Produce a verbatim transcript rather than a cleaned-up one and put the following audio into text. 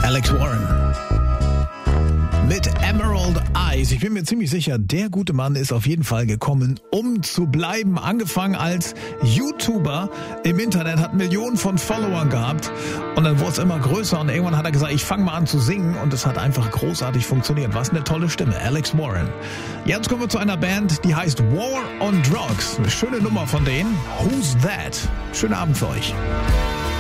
Alex Warren mit Emerald Eyes. Ich bin mir ziemlich sicher, der gute Mann ist auf jeden Fall gekommen, um zu bleiben. Angefangen als YouTuber im Internet, hat Millionen von Followern gehabt und dann wurde es immer größer und irgendwann hat er gesagt, ich fange mal an zu singen und es hat einfach großartig funktioniert. Was eine tolle Stimme, Alex Warren. Jetzt kommen wir zu einer Band, die heißt War on Drugs. Eine schöne Nummer von denen. Who's That? Schönen Abend für euch.